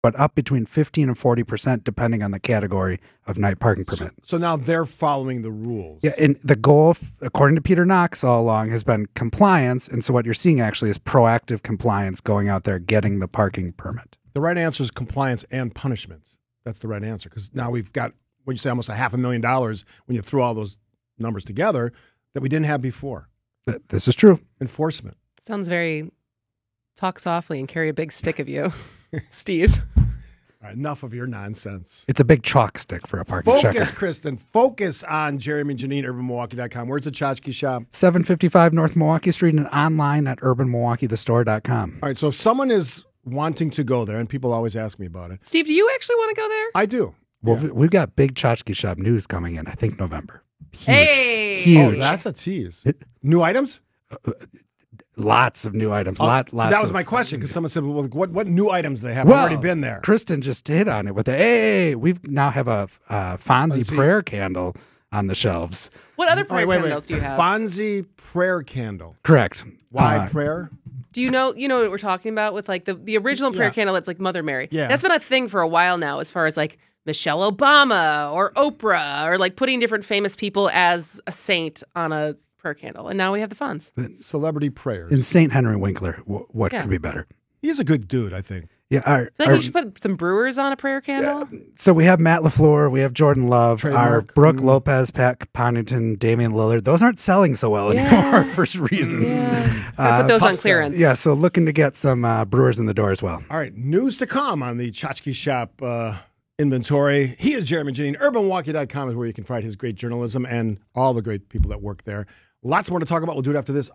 but up between 15 and 40% depending on the category of night parking permit. So now they're following the rules. Yeah, and the goal, according to Peter Knox all along, has been compliance. And so what you're seeing actually is proactive compliance, going out there, getting the parking permit. The right answer is compliance and punishment. That's the right answer, because now we've got, what you say, almost $500,000 when you threw all those numbers together that we didn't have before. This is true. Enforcement. Sounds very talk softly and carry a big stick of you, Steve. All right, enough of your nonsense. It's a big chalk stick for a parking checker. Focus, Kristen. Focus on Jeremy and Janine, UrbanMilwaukee.com. Where's the tchotchke shop? 755 North Milwaukee Street and online at UrbanMilwaukeeTheStore.com. All right, so if someone is wanting to go there, and people always ask me about it. Steve, do you actually want to go there? I do. Well, we've got big tchotchke shop news coming in, I think November. Huge. Hey! Huge. Oh, that's a tease. New items? Lots of new items. Lots. That was my question, because someone said, well, what new items do they have? I've already been there. Kristen just hit on it with the, hey, we now have a Fonzie prayer candle on the shelves. What other prayer candles do you have? Fonzie prayer candle. Correct. Why prayer? Do you know what we're talking about with like the original prayer candle that's like Mother Mary? Yeah. That's been a thing for a while now, as far as like Michelle Obama or Oprah, or like putting different famous people as a saint on a prayer candle. And now we have the Fonz. Celebrity prayers. And St. Henry Winkler, what could be better? He's a good dude, I think. Yeah, I think you should put some brewers on a prayer candle. So we have Matt LaFleur, we have Jordan Love, our Brooke Lopez, Pat Connaughton, Damian Lillard. Those aren't selling so well anymore for reasons. Yeah. Put those on clearance. Yeah, so looking to get some brewers in the door as well. All right, news to come on the Tchotchke Shop inventory. He is Jeremy Janine. UrbanMilwaukee.com is where you can find his great journalism and all the great people that work there. Lots more to talk about. We'll do it after this.